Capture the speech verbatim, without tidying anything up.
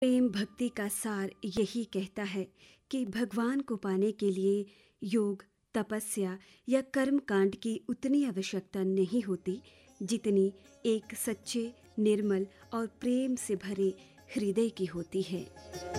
प्रेम भक्ति का सार यही कहता है कि भगवान को पाने के लिए योग, तपस्या या कर्म कांड की उतनी आवश्यकता नहीं होती जितनी एक सच्चे, निर्मल और प्रेम से भरे हृदय की होती है।